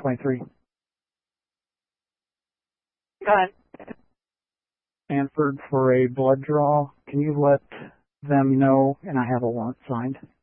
23. Go ahead. Sanford for a blood draw. Can you let them know, and I have a warrant signed,